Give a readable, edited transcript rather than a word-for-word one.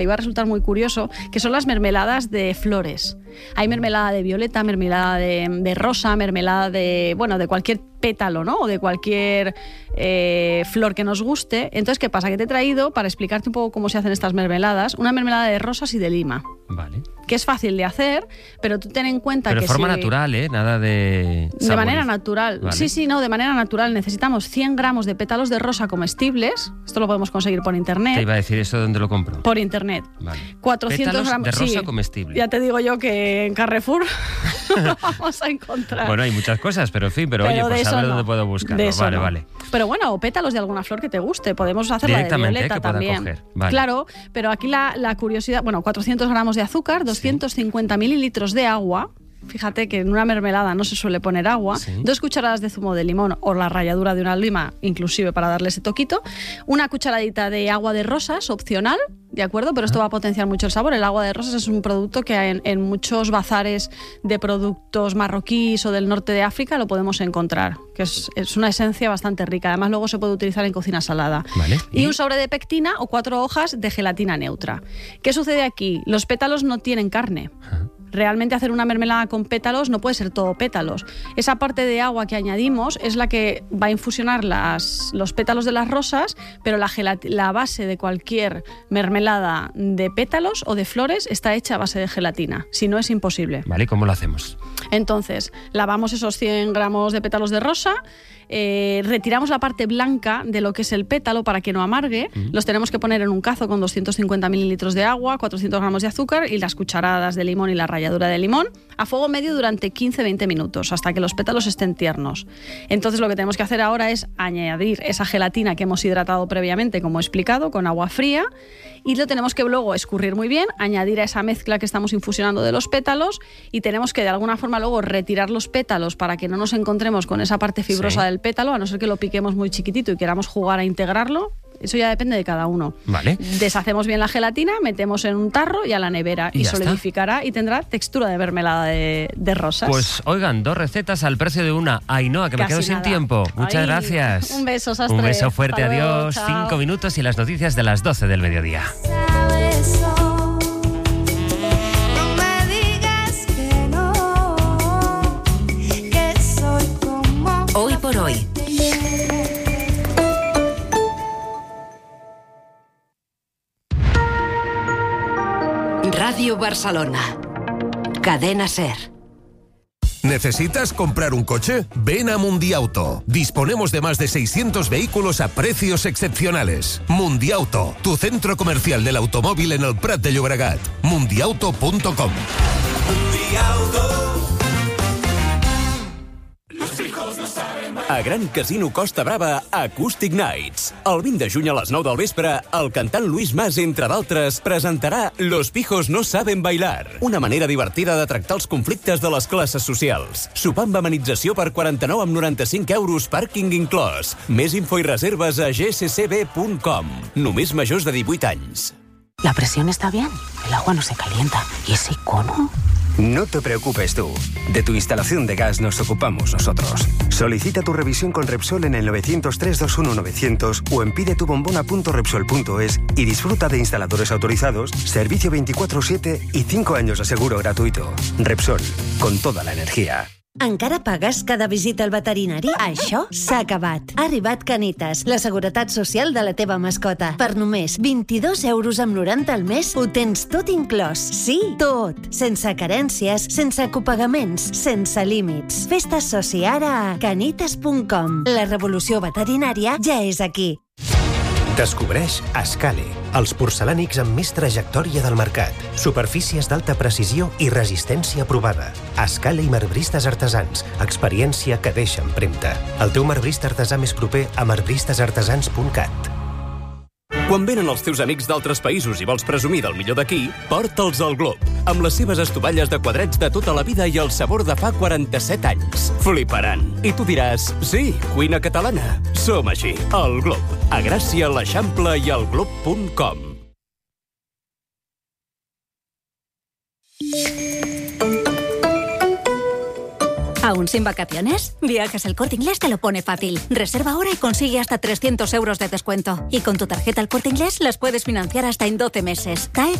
Y va a resultar muy curioso, que son las mermeladas de flores. Hay mermelada de violeta, mermelada de rosa, mermelada de cualquier pétalo, ¿no? O de cualquier flor que nos guste. Entonces, ¿qué pasa? Que te he traído, para explicarte un poco cómo se hacen estas mermeladas, una mermelada de rosas y de lima. Vale. Que es fácil de hacer, pero tú ten en cuenta pero que de forma natural, ¿eh? Nada de sabores. De manera natural. Vale. Sí, de manera natural. Necesitamos 100 gramos de pétalos de rosa comestibles. Esto lo podemos conseguir por internet. Te iba a decir eso, ¿dónde lo compro? Por internet. Vale. 400 pétalos gramos de rosa comestible. Ya te digo yo que en Carrefour lo vamos a encontrar. Bueno, hay muchas cosas, pero en fin, oye, pues a ver dónde puedo buscarlo. Vale. Pero bueno, o pétalos de alguna flor que te guste. Podemos hacerla de violeta que también. Coger. Vale. Claro, pero aquí la curiosidad, 400 gramos de azúcar, 250 mililitros de agua. Fíjate que en una mermelada no se suele poner agua, 2 cucharadas de zumo de limón o la ralladura de una lima, inclusive para darle ese toquito, una cucharadita de agua de rosas, opcional, ¿de acuerdo? Pero esto va a potenciar mucho el sabor. El agua de rosas es un producto que en muchos bazares de productos marroquíes o del norte de África lo podemos encontrar, que es una esencia bastante rica. Además, luego se puede utilizar en cocina salada. Vale. Y un sobre de pectina o 4 hojas de gelatina neutra. ¿Qué sucede aquí? Los pétalos no tienen carne. Realmente hacer una mermelada con pétalos no puede ser todo pétalos. Esa parte de agua que añadimos es la que va a infusionar los pétalos de las rosas, pero la base de cualquier mermelada de pétalos o de flores está hecha a base de gelatina. Si no, es imposible. Vale, ¿cómo lo hacemos? Entonces, lavamos esos 100 gramos de pétalos de rosa, retiramos la parte blanca de lo que es el pétalo para que no amargue, los tenemos que poner en un cazo con 250 mililitros de agua, 400 gramos de azúcar y las cucharadas de limón y la ralladura de limón a fuego medio durante 15-20 minutos hasta que los pétalos estén tiernos. Entonces lo que tenemos que hacer ahora es añadir esa gelatina que hemos hidratado previamente, como he explicado, con agua fría, y lo tenemos que luego escurrir muy bien, añadir a esa mezcla que estamos infusionando de los pétalos, y tenemos que de alguna forma luego retirar los pétalos para que no nos encontremos con esa parte fibrosa del pétalo, a no ser que lo piquemos muy chiquitito y queramos jugar a integrarlo. Eso ya depende de cada uno. Vale. Deshacemos bien la gelatina, metemos en un tarro y a la nevera y solidificará y tendrá textura de mermelada de rosas. Pues oigan, 2 recetas al precio de una. Ainhoa, que me quedo sin tiempo. Muchas gracias. Un beso, sastre. Un beso fuerte, Hasta luego, adiós. chao. 5 minutos y las noticias de las 12 del mediodía. Hoy por hoy. Radio Barcelona. Cadena SER. ¿Necesitas comprar un coche? Ven a Mundiauto. Disponemos de más de 600 vehículos a precios excepcionales. Mundiauto, tu centro comercial del automóvil en el Prat de Llobregat. Mundiauto.com. A Gran Casino Costa Brava, Acoustic Nights. El 20 de juny a les 9 del vespre, el cantant Luis Mas, entre d'altres, presentarà Los pijos no saben bailar, una manera divertida de tractar els conflictes de les classes socials. Sopar amb amenització per 49,95 euros, pàrquing inclòs. Més info i reserves a gccb.com. Només majors de 18 anys. La presión está bien, el agua no se calienta. ¿Y ese cono? No te preocupes tú. De tu instalación de gas nos ocupamos nosotros. Solicita tu revisión con Repsol en el 900-321-900 o en pidetubombona.repsol.es y disfruta de instaladores autorizados, servicio 24/7 y 5 años de seguro gratuito. Repsol, con toda la energía. Encara pagues cada visita al veterinari? Això s'ha acabat. Ha arribat Canitas, la seguretat social de la teva mascota. Per només 22,90 euros al mes ho tens tot inclòs. Sí, tot. Sense carències, sense copagaments, sense límits. Fes-te soci ara a canitas.com. La revolució veterinària ja és aquí. Descobreix Ascale, els porcelànics amb més trajectòria del mercat. Superfícies d'alta precisió i resistència provada. Ascale i marbristes artesans. Experiència que deixa empremta. El teu marbrista artesà més proper a marbristesartesans.cat. Quan venen els teus amics d'altres països i vols presumir del millor d'aquí, porta'ls al Glob, amb les seves estovalles de quadrets de tota la vida i el sabor de fa 47 anys. Fliparan. I tu diràs, sí, cuina catalana. Som així. El Glob. A Gràcia, l'Eixample i el Glob.com. ¿Aún sin vacaciones? Viajes El Corte Inglés te lo pone fácil. Reserva ahora y consigue hasta 300 euros de descuento. Y con tu tarjeta El Corte Inglés las puedes financiar hasta en 12 meses.